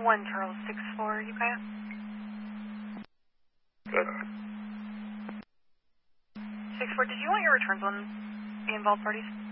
1 Charles 6-4, Ukiah. Good. 6-4, did you want your returns on the involved parties?